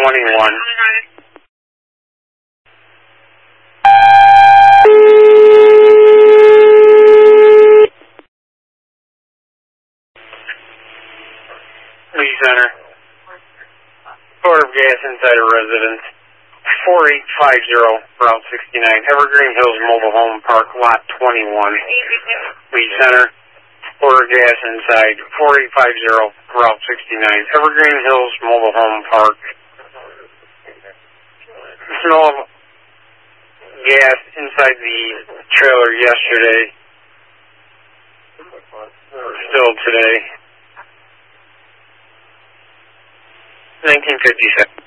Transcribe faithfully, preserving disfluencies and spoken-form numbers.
twenty-one. Lee Center. Port of gas inside a residence. four eight five zero, Route sixty-nine. Evergreen Hills Mobile Home Park, Lot twenty-one. Lee Center. Port of gas inside. four eight five zero, Route sixty-nine. Evergreen Hills Mobile Home Park. Smell of gas inside the trailer yesterday. Still today. nineteen fifty-seven.